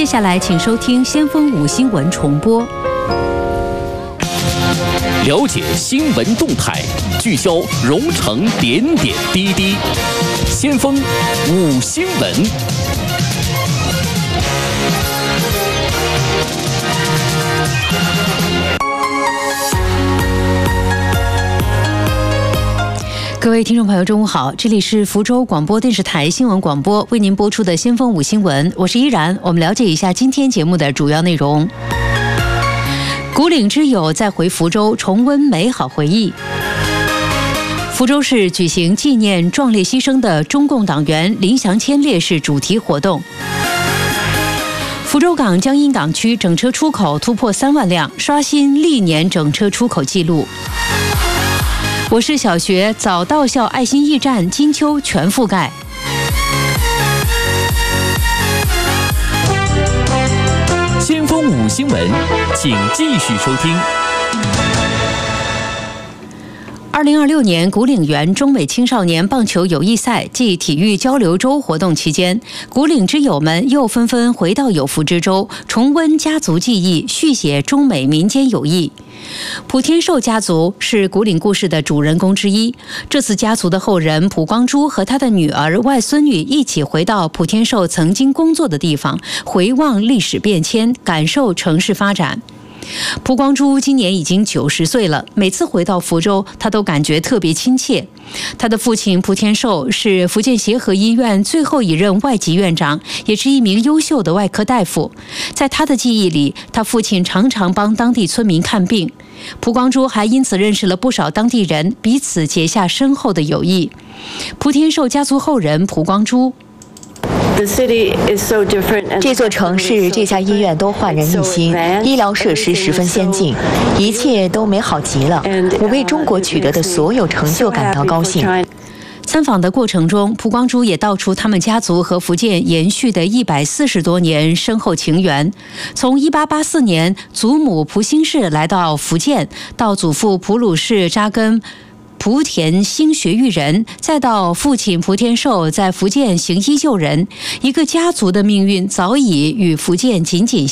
接下来，请收听先锋5新闻重播。 了解新闻动态，聚焦蓉城点点滴滴。先锋5新闻。 各位听众朋友，中午好，这里是福州广播电视台新闻广播为您播出的先锋5新闻，我是依然。我们了解一下今天节目的主要内容。古岭之友再回福州，重温美好回忆。福州市举行纪念壮烈牺牲的中共党员林祥谦烈士主题活动。福州港江阴港区整车出口突破3万辆，刷新历年整车出口纪录。我市小学早到校爱心驿站金秋全覆盖。 先锋5新闻，请继续收听。 2026年古岭园中美青少年棒球友谊赛暨体育交流周活动期间，古岭之友们又纷纷回到有福之州，重温家族记忆，续写中美民间友谊。蒲天寿家族是古岭故事的主人公之一。这次家族的后人蒲光珠和他的女儿、外孙女一起回到蒲天寿曾经工作的地方，回望历史变迁，感受城市发展。蒲光珠今年已经90岁了，每次回到福州，他都感觉特别亲切。他的父亲蒲天寿是福建协和医院最后一任外籍院长，也是一名优秀的外科大夫。在他的记忆里，他父亲常常帮当地村民看病。蒲光珠还因此认识了不少当地人，彼此结下深厚的友谊。蒲天寿家族后人蒲光珠。 这座城市、这家医院都焕然一新，医疗设施十分先进，一切都美好极了。我为中国取得的所有成就感到高兴。 参访的过程中，蒲光珠也道出他们家族和福建延续的140多年深厚情缘。从1884年祖母蒲兴氏来到福建，到祖父蒲鲁氏扎根莆田兴学育人，再到父亲蒲天寿在福建行医救人，一个家族的命运早已与福建紧紧